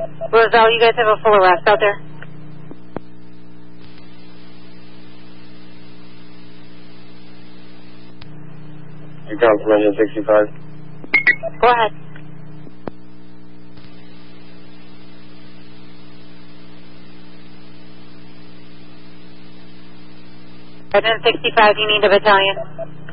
Roselle, you guys have a full arrest out there? You come from engine 65. Go ahead. Engine 65, you need a battalion.